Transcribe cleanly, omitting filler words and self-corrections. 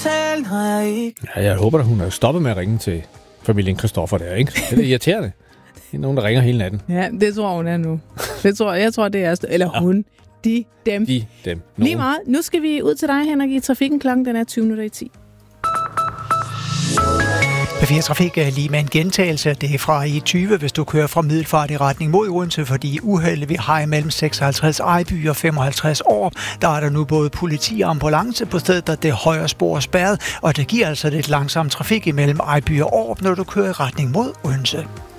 betale, har jeg ikke. Ja, jeg håber, at hun er stoppet med at ringe til familien Christoffer der, ikke? Det er irriterende. Det er nogen, der ringer hele natten. Ja, det tror hun er nu. Jeg tror, det er... Eller hun. Dem. Dem. Lige meget. Nu skal vi ud til dig, Henrik, i trafikken. Klokken den er 20:10. P4 Trafik er lige med en gentagelse. Det er fra I20, hvis du kører fra Middelfart i retning mod Odense, fordi uheldet vi har imellem 56 Ejby og 55 år. Der er der nu både politi og ambulance på stedet, der det højre spor er spærret, og det giver altså lidt langsom trafik imellem Ejby og Aarup, når du kører i retning mod Odense.